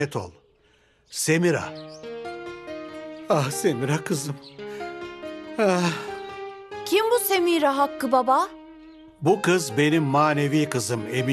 ol. Semira. Ah Semira kızım. Ah, Kim bu Semira Hakkı baba? Bu kız benim manevi kızım Emine.